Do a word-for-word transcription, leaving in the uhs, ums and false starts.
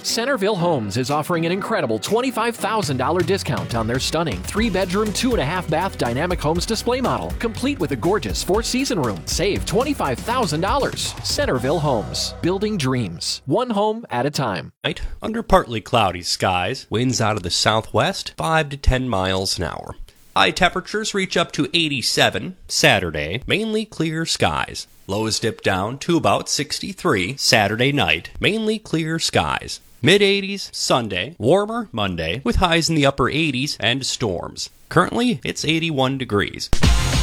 Centerville Homes is offering an incredible twenty-five thousand dollars discount on their stunning three-bedroom, two-and-a-half-bath Dynamic Homes display model, complete with a gorgeous four-season room. Save twenty-five thousand dollars. Centerville Homes, building dreams, one home at a time. Night, under partly cloudy skies, winds out of the southwest, five to ten miles an hour. High temperatures reach up to eighty-seven. Saturday, mainly clear skies. Lows dip down to about sixty-three. Saturday night, mainly clear skies. mid eighties Sunday, warmer Monday, with highs in the upper eighties and storms. Currently, it's eighty-one degrees.